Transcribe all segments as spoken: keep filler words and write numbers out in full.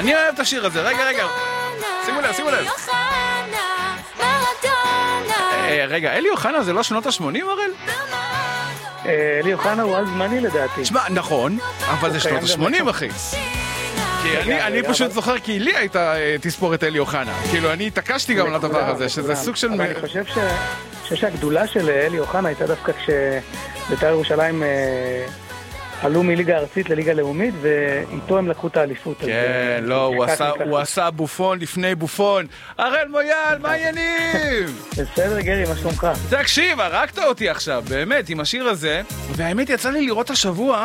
אני אוהב את השיר הזה, רגע, רגע. שימו לב, שימו לב. רגע, אלי אוחנה זה לא שנות ה-שמונים, הראל? אלי אוחנה הוא על זמני לדעתי. תשמע, נכון, אבל זה שנות ה-שמונים, אחי. כי אני פשוט זוכר, כי לי הייתה תספורת אלי אוחנה. כאילו, אני התעקשתי גם לדבר הזה, שזה סוג של... אבל אני חושב שהגדולה של אלי אוחנה הייתה דווקא כשבית"ר ירושלים עלו מליגה ארצית לליגה לאומית, ואיתו הם לקחו את האליפות. כן, לא, הוא עשה בופון לפני בופון. הראל מויאל, מה העניינים? בסדר, גרי, מה שלומך? תקשיב, הרגת אותי עכשיו, באמת, עם השיר הזה, והאמת יצא לי לראות השבוע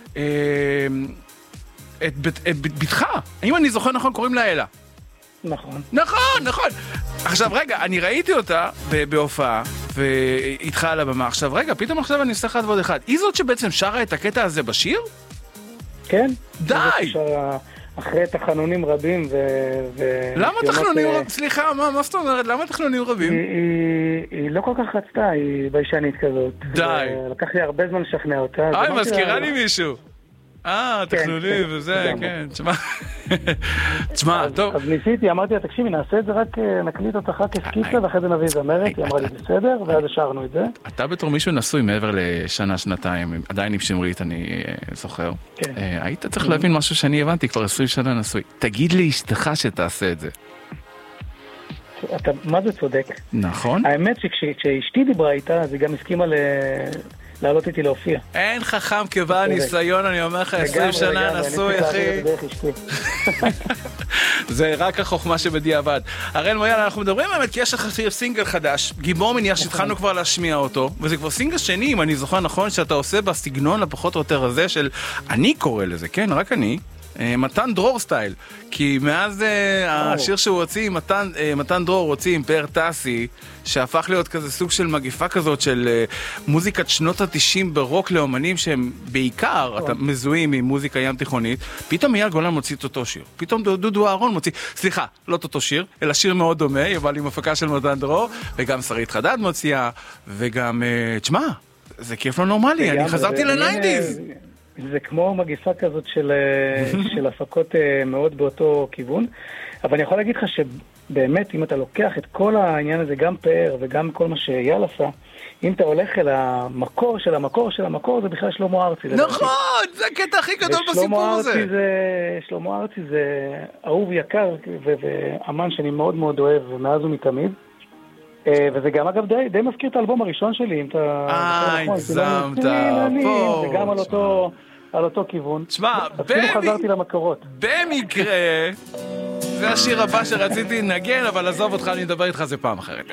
את ביתך. אם אני זוכר נכון, קוראים לה אלה. נכון. נכון, נכון. עכשיו, רגע, אני ראיתי אותה בהופעה, ואיתך על הבמה. עכשיו, רגע, פתאום עכשיו אני אעשה אחד ועוד אחד. היא זאת שבעצם שרה את הקטע הזה בשיר? כן. די! אחרי תחנונים רבים ו... למה תחנונים רבים? סליחה, מה זאת אומרת? למה תחנונים רבים? היא לא כל כך רצתה, היא ביישנית כזאת. די. לקח לי הרבה זמן לשכנע אותה. אה, היא מזכירה לי מישהו. אה, תחנונים וזה, כן, תשמע, תשמע, טוב. אז ניסיתי, אמרתי לה, תקשיבי, נעשה את זה רק, נקליט אותך כסקיצה, ואחרי זה נביא זמרת, היא אמרה לי, בסדר, ואז השארנו את זה. אתה בתור מישהו נשוי מעבר לשנה, שנתיים, עדיין עם שמרית, אני זוכר. היית צריך להבין משהו שאני הבנתי, כבר עשרים שנה נשוי. תגיד לי אשתך שתעשה את זה. אתה, מה זה צודק? נכון. האמת שכשאשתי דיברה איתה, אז היא גם הסכימה ל... לעלות איתי להופיע. אין חכם כבעל ניסיון, אני אומר לך, עשרים שנה נשוי, אחי. זה רק החוכמה שבדיעבד. הראל מויאל, אנחנו מדברים באמת, כי יש לך סינגל חדש, גיבור מניח שהתחלנו כבר להשמיע אותו, וזה כבר סינגל שני, אם אני זוכר נכון, שאתה עושה בסגנון הפחות או יותר הזה של, אני קורא לזה, כן, רק אני, מתן דרור סטייל, כי מאז השיר שהוא הוציא, מתן, מתן דרור הוציא עם פאר טסי, שהפך להיות כזה סוג של מגיפה כזאת של מוזיקת שנות ה-תשעים ברוק לאומנים שהם בעיקר, אתה מזוהים עם מוזיקה ים תיכונית, פתאום אייל גולן מוציא את אותו שיר, פתאום דודו אהרון מוציא, סליחה, לא את אותו שיר, אלא שיר מאוד דומה, אבל עם הפקה של מתן דרור, וגם שרית חדד מוציאה, וגם, תשמע, זה כיף לא נורמלי, אני חזרתי לניינטיז. זה כמו מגיפה כזאת של, של הפקות מאוד באותו כיוון, אבל אני יכול להגיד לך שבאמת אם אתה לוקח את כל העניין הזה, גם פאר וגם כל מה שאייל עשה, אם אתה הולך אל המקור של המקור של המקור, זה בכלל שלמה ארצי. נכון, זה הקטע הכי גדול בסיפור הזה. שלמה ארצי זה אהוב יקר ואמן שאני מאוד מאוד אוהב מאז ומתמיד. וזה גם אגב די, די מזכיר את האלבום הראשון שלי, אם אתה... אה, הגזמת, פה. זה גם על אותו, על אותו כיוון. תשמע, חזרתי למקורות. במקרה, זה השיר הבא שרציתי לנגן, אבל עזוב אותך, אני אדבר איתך זה פעם אחרת.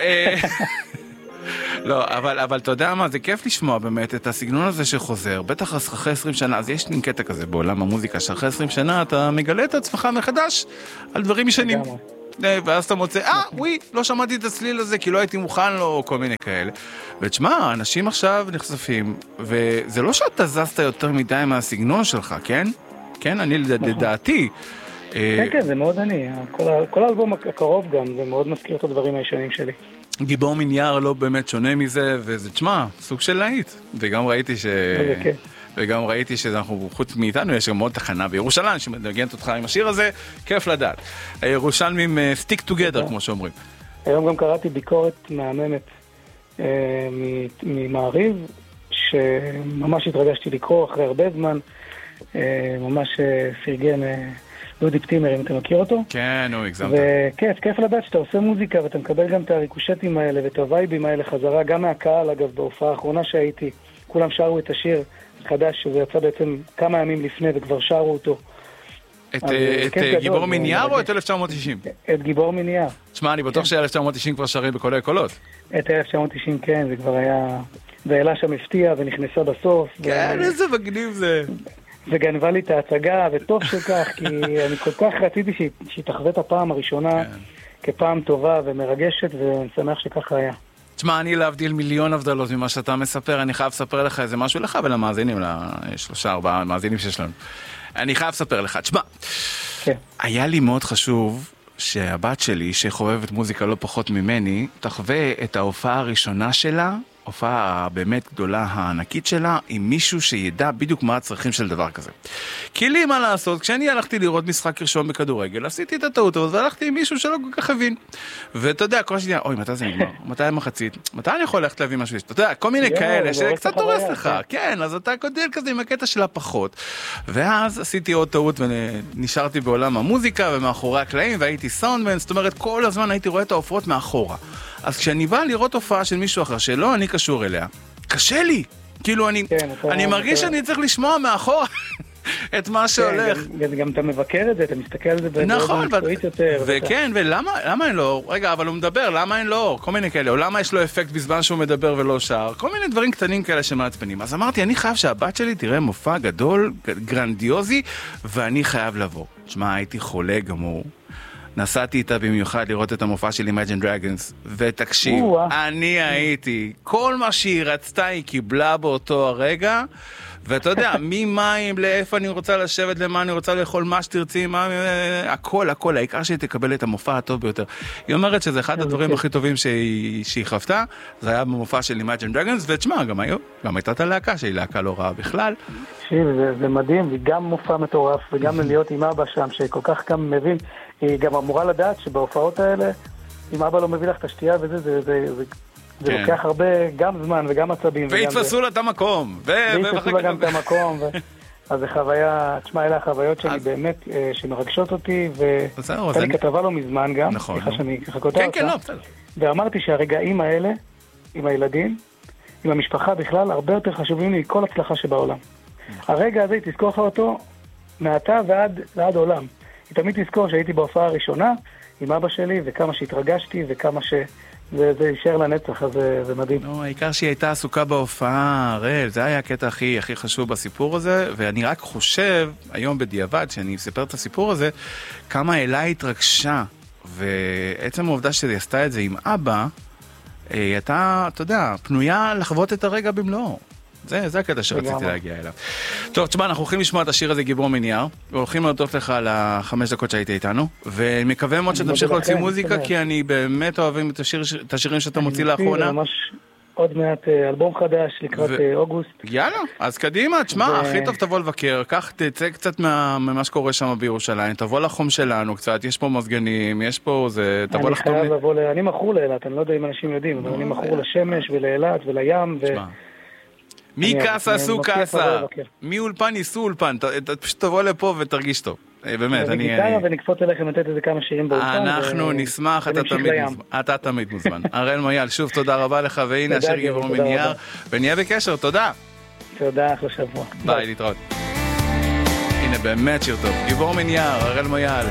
לא, אבל, אבל אתה יודע מה, זה כיף לשמוע באמת את הסגנון הזה שחוזר, בטח אחרי עשרים שנה, אז יש לי קטע כזה בעולם המוזיקה, שאחרי עשרים שנה אתה מגלה את עצמך מחדש על דברים משנים. ואז אתה מוצא, אה, וואי, לא שמעתי את הצליל הזה, כי לא הייתי מוכן לו, או כל מיני כאלה. ותשמע, אנשים עכשיו נחשפים, וזה לא שאתה זזת יותר מדי מהסגנון שלך, כן? כן, אני לדעתי. כן, כן, זה מאוד אני. כל האלבום הקרוב גם, זה מאוד מזכיר את הדברים הישנים שלי. גיבור מנייר לא באמת שונה מזה, וזה, תשמע, סוג של להיט. וגם ראיתי ש... וגם ראיתי שאנחנו, חוץ מאיתנו, יש גם מאוד תחנה בירושלים שמדגנת אותך עם השיר הזה, כיף לדעת. הירושלמים stick together, כמו שאומרים. היום גם קראתי ביקורת מהממת ממעריב, שממש התרגשתי לקרוא אחרי הרבה זמן, ממש פרגן דודי פטימר, אם אתה מכיר אותו. כן, הוא הגזמת. וכיף, כיף לדעת שאתה עושה מוזיקה ואתה מקבל גם את הריקושטים האלה ואת הווייבים האלה חזרה, גם מהקהל, אגב, בהופעה האחרונה שהייתי, כולם שרו את השיר חדש, שזה יצא בעצם כמה ימים לפני וכבר שרו אותו. את גיבור מנייר או את אלף תשע מאות תשעים? את גיבור מנייר. תשמע, אני בטוח ש-אלף תשע מאות תשעים כבר שרים בכל הקולות. את אלף תשע מאות תשעים, כן, זה כבר היה... ואלה שם הפתיעה ונכנסה בסוף. כן, איזה מגניב זה. וגנבה לי את ההצגה, וטוב שכך, כי אני כל כך רציתי שהיא תחווה את הפעם הראשונה כפעם טובה ומרגשת, ואני שמח שככה היה. תשמע, אני להבדיל מיליון הבדלות ממה שאתה מספר, אני חייב לספר לך איזה משהו לך ולמאזינים, לשלושה, ארבעה מאזינים שיש לנו. אני חייב לספר לך, תשמע, כן. היה לי מאוד חשוב שהבת שלי, שחובבת מוזיקה לא פחות ממני, תחווה את ההופעה הראשונה שלה הופעה באמת גדולה הענקית שלה, עם מישהו שידע בדיוק מה הצרכים של דבר כזה. כי לי מה לעשות, כשאני הלכתי לראות משחק ראשון בכדורגל, עשיתי את הטעות הזאת, והלכתי עם מישהו שלא כל כך הבין. ואתה יודע, כל שנייה, אוי, מתי זה נגמר? מתי המחצית? מתי אני יכול ללכת להביא משהו? אתה יודע, כל מיני כאלה שקצת תורס לך. כן, אז אתה גודל כזה עם הקטע של הפחות. ואז עשיתי עוד טעות ונשארתי בעולם המוזיקה ומאחורי הקלעים, והייתי סאונדמן, זאת אומרת, כל הזמן הייתי רואה את ההופעות מאחורה. אז כשאני בא לראות הופעה של מישהו אחר שלא אני קשור אליה, קשה לי. כאילו אני, כן, אני מרגיש שאני צריך לשמוע מאחורה את מה שהולך. כן, גם, גם אתה מבקר את זה, אתה מסתכל על זה נכון, במקצועית יותר. וכן, ולמה למה אין לו, רגע, אבל הוא מדבר, למה אין לו, כל מיני כאלה, או למה יש לו אפקט בזמן שהוא מדבר ולא שר, כל מיני דברים קטנים כאלה שמעצבנים. אז אמרתי, אני חייב שהבת שלי תראה מופע גדול, גרנדיוזי, ואני חייב לבוא. תשמע, הייתי חולה גמור. נסעתי איתה במיוחד לראות את המופע של Imagine Dragons, ותקשיב, אני הייתי, כל מה שהיא רצתה היא קיבלה באותו הרגע, ואתה יודע, ממים לאיפה אני רוצה לשבת, למה אני רוצה לאכול, מה שתרצי, מה, הכל, הכל, העיקר שהיא תקבל את המופע הטוב ביותר. היא אומרת שזה אחד הדברים הכי טובים שהיא, שהיא חוותה, זה היה במופע של Imagine Dragons, ותשמע, גם היו, גם הייתה את הלהקה, שהיא להקה לא רעה בכלל. זה, זה מדהים, וגם מופע מטורף, וגם להיות עם אבא שם, שכל כך גם מבין, היא גם אמורה לדעת שבהופעות האלה, אם אבא לא מביא לך את השתייה וזה, זה, זה, זה, זה כן. לוקח הרבה, גם זמן וגם עצבים. ויתפסו לה את המקום. ויתפסו לה גם את המקום. ו... אז זה חוויה, תשמע, אלה החוויות שלי אז... באמת, שמרגשות אותי, והייתה לי כתבה לא מזמן גם, נכון. סליחה שאני ככה כותב כן, אותה. כן, לא, בסדר. ואמרתי שהרגעים האלה, עם הילדים, עם המשפחה בכלל, הרבה יותר חשובים לי מכל הצלחה שבעולם. הרגע הזה, תזכור לך אותו, מעתה ועד לעד עולם. היא תמיד תזכור שהייתי בהופעה הראשונה עם אבא שלי, וכמה שהתרגשתי, וכמה שזה זה יישאר לנצח, אז זה, זה מדהים. לא, העיקר שהיא הייתה עסוקה בהופעה, הראל, זה היה הקטע הכי, הכי חשוב בסיפור הזה, ואני רק חושב, היום בדיעבד, שאני אספר את הסיפור הזה, כמה אליי התרגשה, ועצם העובדה שהיא עשתה את זה עם אבא, היא הייתה, אתה יודע, פנויה לחוות את הרגע במלואו. זה, זה הקטע שרציתי להגיע אליו. טוב, תשמע, אנחנו הולכים לשמוע את השיר הזה גיבור מנייר, והולכים להודות לך על החמש דקות שהיית איתנו, ומקווה מאוד שתמשיך להוציא מוזיקה, כי אני באמת אוהבים את, השיר, את השירים שאתה מוציא לאחרונה. ממש עוד מעט אלבום חדש לקראת ו... אוגוסט. יאללה, אז קדימה, תשמע, ו... הכי טוב תבוא לבקר, קח, תצא קצת מה, ממה שקורה שם בירושלים, תבוא לחום שלנו קצת, יש פה מזגנים, יש פה זה, תבוא לחתום. אני חייב לבוא, אני מכור לאילת, אני לא יודע אם אנשים יודעים, אבל אני מכור לשמש ולאילת ולים ו... מי קסה עשו קסה, מי אולפן ייסו אולפן, פשוט תבוא לפה ותרגיש טוב, באמת. וגיטרה ונקפוץ אליכם לתת איזה כמה שירים באולפן. אנחנו נשמח, אתה תמיד מוזמן. הראל מויאל, שוב תודה רבה לך, והנה השיר גיבור מנייר, ונהיה בקשר, תודה. תודה, אחלה שבוע. ביי, להתראות. הנה באמת שיר טוב, גיבור מנייר, הראל מויאל.